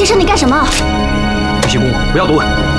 先生，你干什么？ 玉溪公，不要多问。